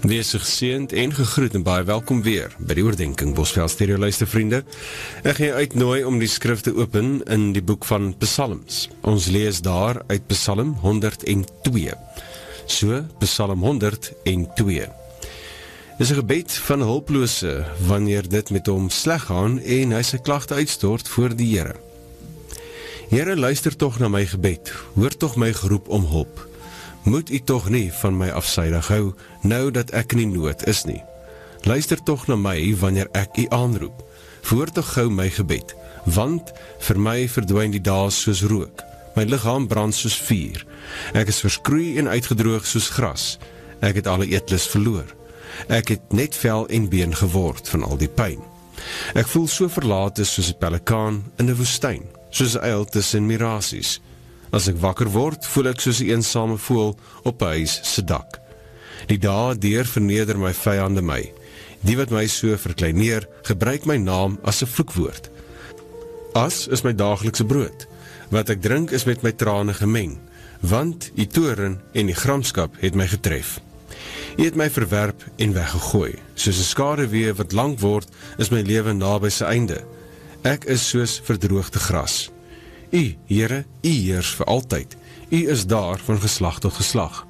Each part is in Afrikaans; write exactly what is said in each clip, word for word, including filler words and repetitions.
Wees geseënd en gegroet en baie welkom weer by die oordenking Bosveld Stereo luistervriende. Ek gaan jou uitnooi om die skrif te open in die boek van Psalms. Ons lees daar uit Psalm honderd en twee. So, Psalm honderd en twee. Dis 'n gebed van hulplose wanneer dit met hom sleg gaan en hy sy klagte uitstort voor die Here. Here, luister tog na my gebed, hoor tog my geroep om hulp. Moet u tog nie van my afsydig hou, nou dat ek in die nood is nie. Luister tog na my wanneer ek u aanroep. Verhoor tog gou my gebed, want vir my verdwyn die dae soos rook. My liggaam brand soos vuur. Ek is verskroei en uitgedroog soos gras. Ek het alle eetlus verloor. Ek het net vel en been geword van al die pyn. Ek voel so verlate soos 'n pelikaan in 'n woestyn, soos 'n uil tussen mirasies. As ek wakker word, voel ek soos 'n eensame voël op 'n huis se dak. Die dae deur verneder my vyande my. Die wat my so verkleineer, gebruik my naam as 'n vloekwoord. As is my daaglikse brood. Wat ek drink is met my trane gemeng, want die toorn en die gramskap het my getref. U het my verwerp en weggegooi. Soos 'n skaduwee wat lank word, is my lewe naby sy einde. Ek is soos verdroogde gras. U, Here, u heers vir altyd. U is daar van geslag tot geslag.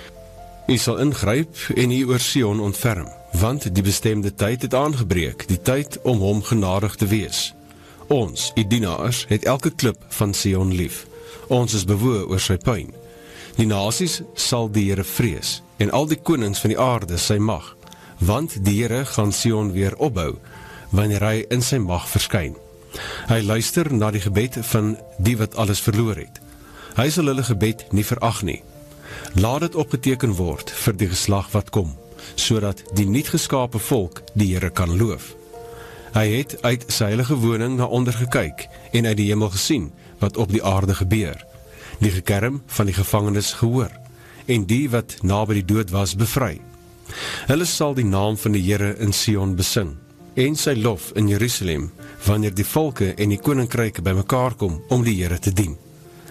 U sal ingryp en u oor Sion ontferm, want die bestemde tyd het aangebreek, die tyd om hom genadig te wees. Ons, u dienaars, het elke klip van Sion lief. Ons is bewoe oor sy puin. Die nasies sal die Here vrees, en al die konings van die aarde sy mag, want die Here gaan Sion weer opbou, wanneer hy in sy mag verskyn. Hy luister na die gebed van die wat alles verloor het. Hy sal hulle gebed nie verag nie. Laat dit opgeteken word vir die geslag wat kom, sodat die niet geskape volk die Here kan loof. Hy het uit sy heilige woning na onder gekyk en uit die hemel gesien wat op die aarde gebeur. Die gekerm van die gevangenes gehoor en die wat naby die dood was bevry. Hulle sal die naam van die Here in Sion besing en sy lof in Jerusalem, wanneer die volke en die koninkryke bymekaar kom om die Here te dien.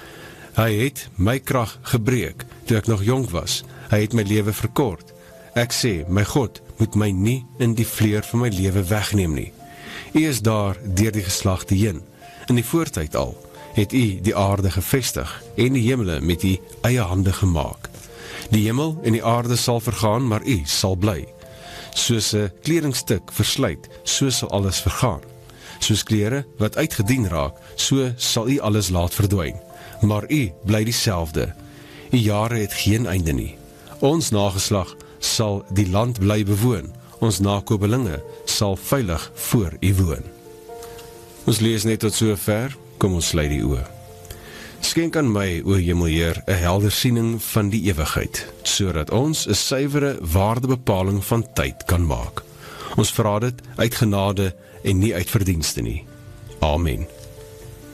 Hy het my krag gebreek, toe ek nog jonk was, hy het my lewe verkort. Ek sê, my God, moet my nie in die vleur van my lewe wegneem nie. U is daar deur die geslagte heen, in die voortyd al, het u die aarde gevestig, en die hemele met u eie hande gemaak. Die hemel en die aarde sal vergaan, maar u sal bly. Soos 'n kledingstuk verslyt, so sal alles vergaan. Soos klere wat uitgedien raak, so sal u alles laat verdwyn. Maar u bly dieselfde. U jare het geen einde nie. Ons nageslag sal die land bly bewoon. Ons nakomelinge sal veilig voor u woon. Ons lees net tot so ver, kom ons sluit die oë. Skenk aan my, o Hemelheer, 'n helder siening van die ewigheid, sodat ons 'n suiwere waardebepaling van tyd kan maak. Ons vra dit uit genade en nie uit verdienste nie. Amen.